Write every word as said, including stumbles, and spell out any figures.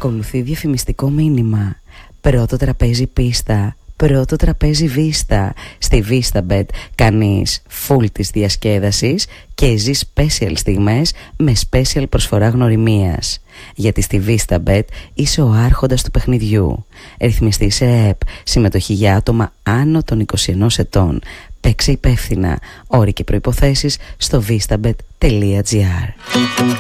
Ακολουθεί διαφημιστικό μήνυμα. Πρώτο τραπέζι πίστα, πρώτο τραπέζι βίστα. Στη VistaBet κάνεις full της διασκέδασης και ζεις special στιγμές με special προσφορά γνωριμίας. Γιατί στη VistaBet είσαι ο άρχοντας του παιχνιδιού. Ρυθμιστή σε ΕΕΠ. Συμμετοχή για άτομα άνω των είκοσι ενός ετών. Παίξε υπεύθυνα. Όροι και προϋποθέσεις στο vistabet τελεία gr.